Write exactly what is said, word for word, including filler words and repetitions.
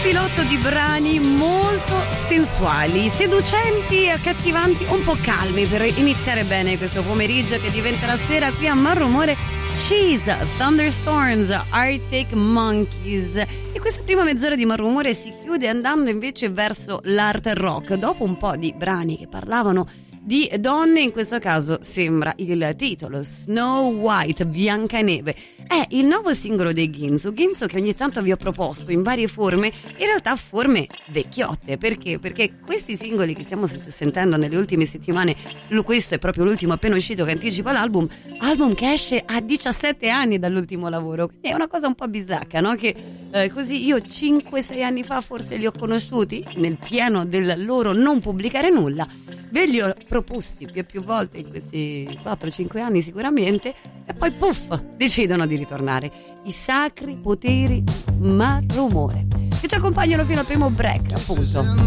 filotto di brani molto sensuali, seducenti, accattivanti, un po' calmi per iniziare bene questo pomeriggio che diventerà sera qui a Malrumore. Cheese, Thunderstorms, Arctic Monkeys. E questa prima mezz'ora di Malrumore si chiude andando invece verso l'art rock, dopo un po' di brani che parlavano di donne. In questo caso sembra il titolo Snow White, Biancaneve, è il nuovo singolo dei Ginzo Ginzo che ogni tanto vi ho proposto in varie forme, in realtà forme vecchiotte. Perché? Perché questi singoli che stiamo sentendo nelle ultime settimane, questo è proprio l'ultimo appena uscito che anticipa l'album, album che esce a diciassette anni dall'ultimo lavoro, quindi è una cosa un po' bislacca, no? Che eh, così io cinque sei anni fa forse li ho conosciuti nel pieno del loro non pubblicare nulla, ve li ho proposti più e più volte in questi quattro cinque anni sicuramente, e poi puff, decidono di ritornare. I sacri poteri di Malrumore che ci accompagnano fino al primo break, appunto.